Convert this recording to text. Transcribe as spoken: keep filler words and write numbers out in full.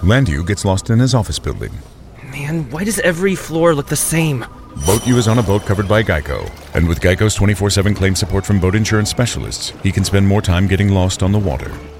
Landu gets lost in his office building. Man, why does every floor look the same? Boat U is on a boat covered by Geico, and with Geico's twenty-four seven claim support from boat insurance specialists, he can spend more time getting lost on the water.